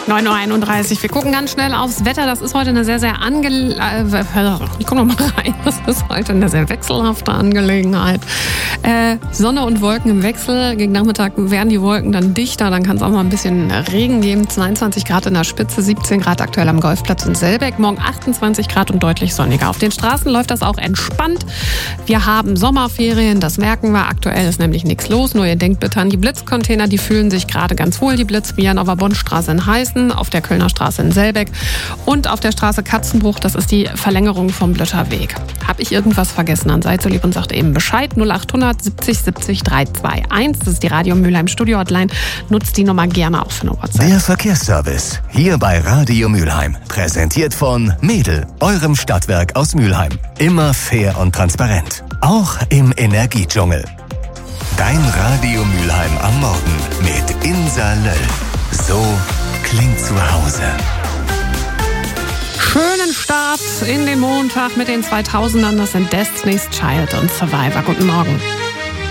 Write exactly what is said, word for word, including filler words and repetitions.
neun Uhr einunddreißig. Wir gucken ganz schnell aufs Wetter. Das ist heute eine sehr, sehr ange... Äh, ich gucke noch mal rein. Das ist heute eine sehr wechselhafte Angelegenheit. Äh, Sonne und Wolken im Wechsel. Gegen Nachmittag werden die Wolken dann dichter. Dann kann es auch mal ein bisschen Regen geben. zweiundzwanzig Grad in der Spitze, siebzehn Grad aktuell am Golfplatz in Selbeck. Morgen achtundzwanzig Grad und deutlich sonniger. Auf den Straßen läuft das auch entspannt. Wir haben Sommerferien, das merken wir. Aktuell ist nämlich nichts los. Nur ihr denkt bitte an die Blitzcontainer. Die fühlen sich gerade ganz wohl. Die Blitzbieren auf der Bonnstraße in Heißen, auf der Kölner Straße in Selbeck und auf der Straße Katzenbruch. Das ist die Verlängerung vom Blötterweg. Habe ich irgendwas vergessen? Dann seid so lieb und sagt eben Bescheid. null achthundert siebzig siebzig dreihundertzweiundundzwanzig. Das ist die Radio Mülheim Studio Hotline. Nutzt die Nummer gerne auch für eine WhatsApp. Der Verkehrsservice hier bei Radio Mülheim. Präsentiert von Mädel, eurem Stadtwerk aus Mülheim. Immer fair und transparent. Auch im Energiedschungel. Dein Radio Mülheim am Morgen mit Insa Löll. So klingt zu Hause. Schönen Start in den Montag mit den zweitausendern. Das sind Destiny's Child und Survivor. Guten Morgen.